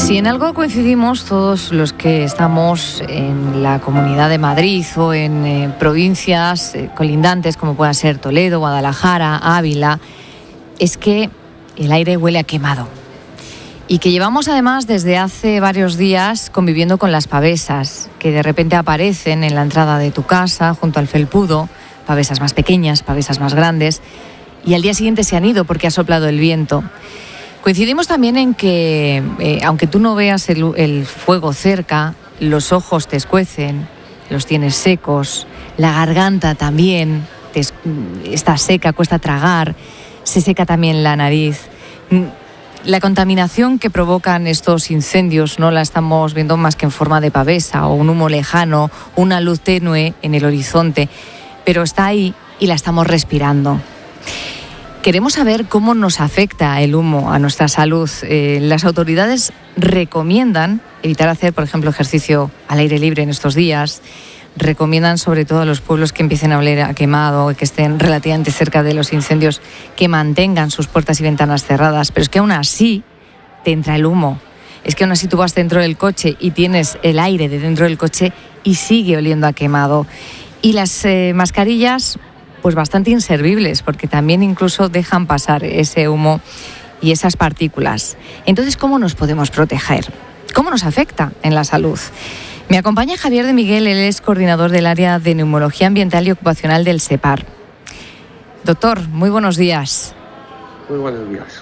Si en algo coincidimos todos los que estamos en la Comunidad de Madrid o en provincias colindantes como pueda ser Toledo, Guadalajara, Ávila, es que el aire huele a quemado. Y que llevamos además desde hace varios días conviviendo con las pavesas, que de repente aparecen en la entrada de tu casa junto al felpudo, pavesas más pequeñas, pavesas más grandes, y al día siguiente se han ido porque ha soplado el viento. Coincidimos también en que, aunque tú no veas el fuego cerca, los ojos te escuecen, los tienes secos, la garganta también está seca, cuesta tragar, se seca también la nariz. La contaminación que provocan estos incendios no la estamos viendo más que en forma de pavesa o un humo lejano, una luz tenue en el horizonte, pero está ahí y la estamos respirando. Queremos saber cómo nos afecta el humo a nuestra salud. Las autoridades recomiendan evitar hacer, por ejemplo, ejercicio al aire libre en estos días. Recomiendan sobre todo a los pueblos que empiecen a oler a quemado, que estén relativamente cerca de los incendios, que mantengan sus puertas y ventanas cerradas. Pero es que aún así te entra el humo. Es que aún así tú vas dentro del coche y tienes el aire de dentro del coche y sigue oliendo a quemado. Y las mascarillas, pues bastante inservibles, porque también incluso dejan pasar ese humo y esas partículas. Entonces, ¿cómo nos podemos proteger? ¿Cómo nos afecta en la salud? Me acompaña Javier de Miguel, él es coordinador del área de neumología ambiental y ocupacional del SEPAR. Doctor, muy buenos días. Muy buenos días.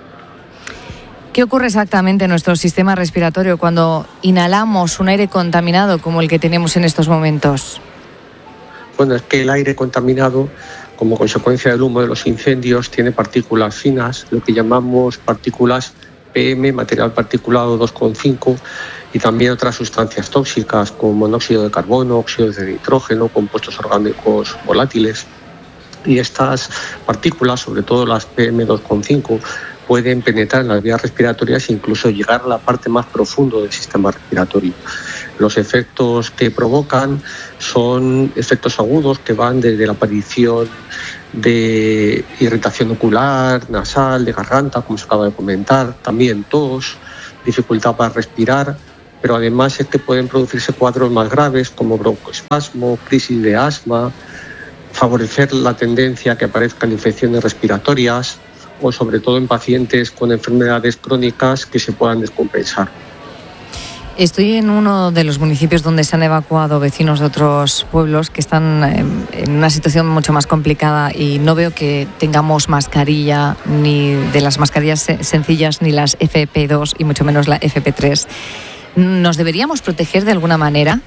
¿Qué ocurre exactamente en nuestro sistema respiratorio cuando inhalamos un aire contaminado como el que tenemos en estos momentos? Bueno, es que el aire contaminado, como consecuencia del humo de los incendios, tiene partículas finas, lo que llamamos partículas PM, material particulado 2,5, y también otras sustancias tóxicas como monóxido de carbono, óxidos de nitrógeno, compuestos orgánicos volátiles. Y estas partículas, sobre todo las PM2,5, pueden penetrar en las vías respiratorias e incluso llegar a la parte más profunda del sistema respiratorio. Los efectos que provocan son efectos agudos que van desde la aparición de irritación ocular, nasal, de garganta, como se acaba de comentar, también tos, dificultad para respirar, pero además es que pueden producirse cuadros más graves como broncoespasmo, crisis de asma, favorecer la tendencia a que aparezcan infecciones respiratorias o sobre todo en pacientes con enfermedades crónicas que se puedan descompensar. Estoy en uno de los municipios donde se han evacuado vecinos de otros pueblos que están en una situación mucho más complicada y no veo que tengamos mascarilla, ni de las mascarillas sencillas, ni las FP2 y mucho menos la FP3. ¿Nos deberíamos proteger de alguna manera?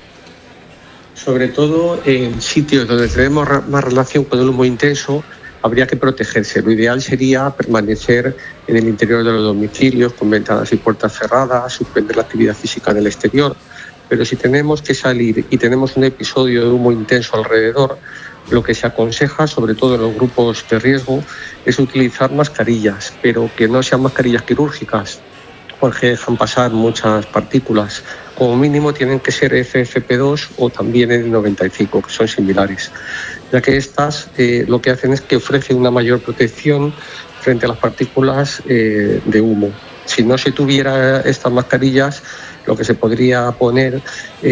Sobre todo en sitios donde tenemos más relación con el humo intenso, habría que protegerse. Lo ideal sería permanecer en el interior de los domicilios con ventanas y puertas cerradas, suspender la actividad física en el exterior. Pero si tenemos que salir y tenemos un episodio de humo intenso alrededor, lo que se aconseja, sobre todo en los grupos de riesgo, es utilizar mascarillas, pero que no sean mascarillas quirúrgicas, porque dejan pasar muchas partículas. Como mínimo tienen que ser FFP2 o también N95, que son similares, ya que estas lo que hacen es que ofrecen una mayor protección frente a las partículas de humo. Si no se tuviera estas mascarillas, lo que se podría poner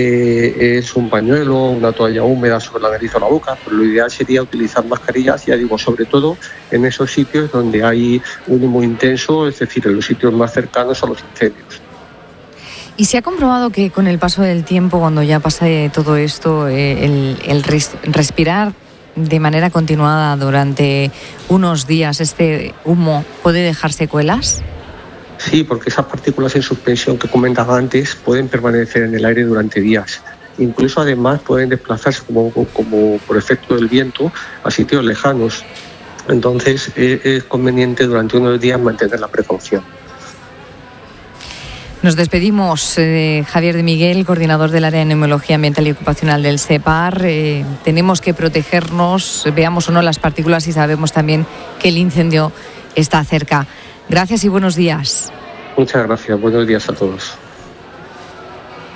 es un pañuelo, una toalla húmeda sobre la nariz o la boca, pero lo ideal sería utilizar mascarillas, ya digo, sobre todo en esos sitios donde hay un humo intenso, es decir, en los sitios más cercanos a los incendios. ¿Y se ha comprobado que con el paso del tiempo, cuando ya pase todo esto, el respirar de manera continuada durante unos días este humo puede dejar secuelas? Sí, porque esas partículas en suspensión que comentaba antes pueden permanecer en el aire durante días. Incluso además pueden desplazarse como por efecto del viento a sitios lejanos. Entonces es conveniente durante unos días mantener la precaución. Nos despedimos, Javier de Miguel, coordinador del área de neumología ambiental y ocupacional del SEPAR. Tenemos que protegernos, veamos o no las partículas y sabemos también que el incendio está cerca. Gracias y buenos días. Muchas gracias, buenos días a todos.